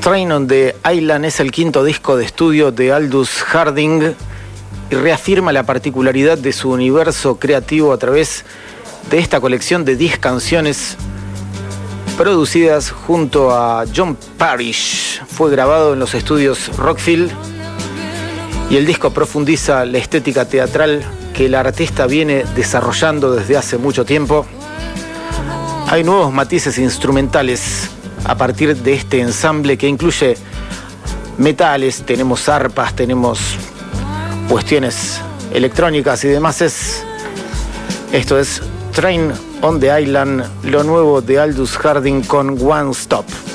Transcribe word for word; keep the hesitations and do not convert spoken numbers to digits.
Train on the Island es el quinto disco de estudio de Aldous Harding y reafirma la particularidad de su universo creativo a través de esta colección de diez canciones producidas junto a John Parrish. Fue grabado en los estudios Rockfield y el disco profundiza la estética teatral que el artista viene desarrollando desde hace mucho tiempo. Hay nuevos matices instrumentales a partir de este ensamble que incluye metales, tenemos arpas, tenemos cuestiones electrónicas y demás. Es, esto es Train on the Island, lo nuevo de Aldous Harding con One Stop.